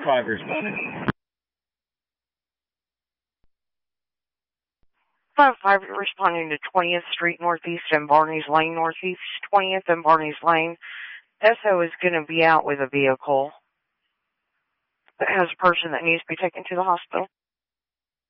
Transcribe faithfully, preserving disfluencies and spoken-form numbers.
five responding. five five responding to twentieth Street Northeast and Barney's Lane Northeast, twentieth and Barney's Lane. S O is going to be out with a vehicle that has a person that needs to be taken to the hospital.